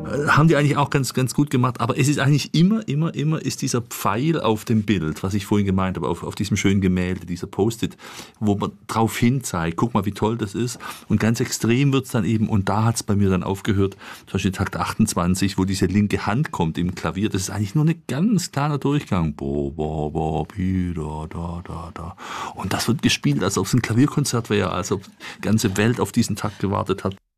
Haben die eigentlich auch ganz, ganz gut gemacht. Aber es ist eigentlich immer ist dieser Pfeil auf dem Bild, was ich vorhin gemeint habe, auf diesem schönen Gemälde, dieser Post-it, wo man drauf hin zeigt, guck mal, wie toll das ist. Und ganz extrem wird's dann eben, und da hat's bei mir dann aufgehört, zum Beispiel Takt 28, wo diese linke Hand kommt im Klavier. Das ist eigentlich nur ein ganz kleiner Durchgang. Bo, bo, bo, pi, da, da, da, da. Und das wird gespielt, als ob es ein Klavierkonzert wäre, als ob die ganze Welt auf diesen Takt gewartet hat.